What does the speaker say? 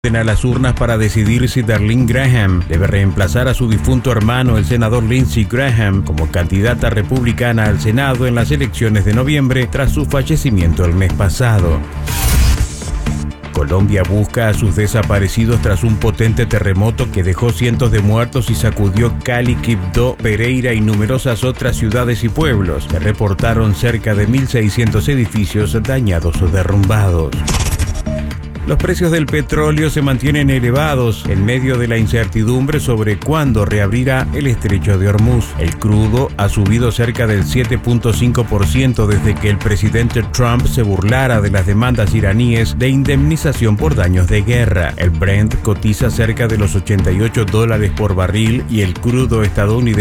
A las urnas para decidir si Darlene Graham debe reemplazar a su difunto hermano, el senador Lindsey Graham, como candidata republicana al Senado en las elecciones de noviembre tras su fallecimiento el mes pasado. Colombia busca a sus desaparecidos tras un potente terremoto que dejó cientos de muertos y sacudió Cali, Quibdó, Pereira y numerosas otras ciudades y pueblos. Se reportaron cerca de 1.600 edificios dañados o derrumbados. Los precios del petróleo se mantienen elevados en medio de la incertidumbre sobre cuándo reabrirá el estrecho de Hormuz. El crudo ha subido cerca del 7.5% desde que el presidente Trump se burlara de las demandas iraníes de indemnización por daños de guerra. El Brent cotiza cerca de los $88 por barril y el crudo estadounidense